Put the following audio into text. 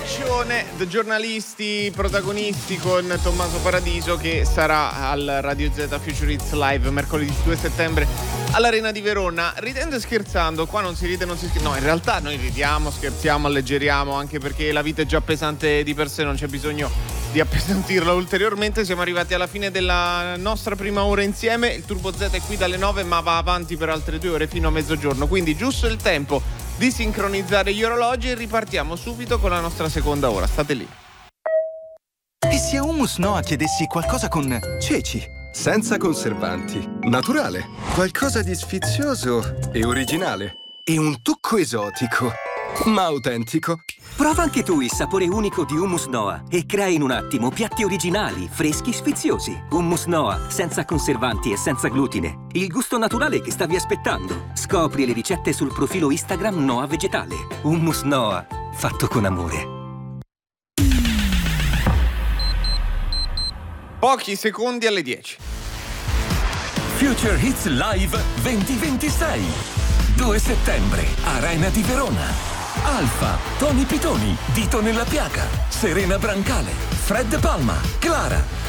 Lezione The giornalisti protagonisti con Tommaso Paradiso, che sarà al Radio Z Future Hits Live mercoledì 2 settembre all'Arena di Verona. Ridendo e scherzando, qua non si ride, non si scherza. No, in realtà noi ridiamo, scherziamo, alleggeriamo, anche perché la vita è già pesante di per sé, non c'è bisogno di appesantirla ulteriormente. Siamo arrivati alla fine della nostra prima ora insieme. Il Turbo Z è qui dalle 9, ma va avanti per altre 2 ore fino a mezzogiorno, quindi giusto il tempo di sincronizzare gli orologi e ripartiamo subito con la nostra seconda ora. State lì. E se a Hummus Noa chiedessi qualcosa con ceci? Senza conservanti, naturale, qualcosa di sfizioso e originale. E un tocco esotico, ma autentico. Prova anche tu il sapore unico di Hummus Noa e crea in un attimo piatti originali, freschi, sfiziosi. Hummus Noa, senza conservanti e senza glutine. Il gusto naturale che stavi aspettando. Scopri le ricette sul profilo Instagram Noa Vegetale. Hummus Noa, fatto con amore. Pochi secondi alle 10. Future Hits Live 2026. 2 settembre, Arena di Verona. Alfa, Tony Pitoni, Dito nella piaga, Serena Brancale, Fred Palma, Clara,